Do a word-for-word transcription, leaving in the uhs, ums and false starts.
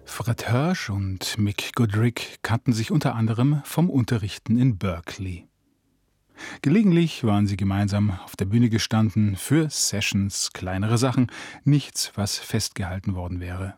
Fred Hirsch und Mick Goodrick kannten sich unter anderem vom Unterrichten in Berkeley. Gelegentlich waren sie gemeinsam auf der Bühne gestanden für Sessions, kleinere Sachen, nichts, was festgehalten worden wäre.